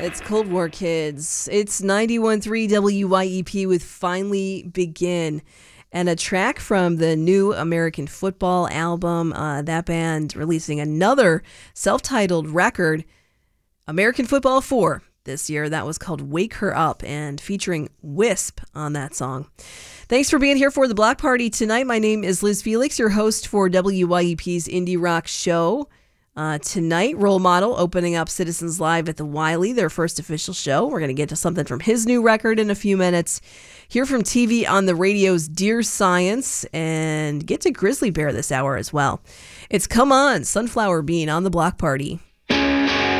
It's Cold War Kids. It's 91.3 WYEP with Finally Begin, and a track from the new American Football album. That band releasing another self-titled record, American Football 4, this year. That was called Wake Her Up, and featuring Wisp on that song. Thanks for being here for the Block Party tonight. My name is Liz Felix, your host for WYEP's Indie Rock Show. Tonight, Role Model opening up Citizens Live at the Wiley, their first official show. We're going to get to something from his new record in a few minutes. Hear from TV on the Radio's Dear Science, and get to Grizzly Bear this hour as well. It's Come On, Sunflower Bean on the Block Party.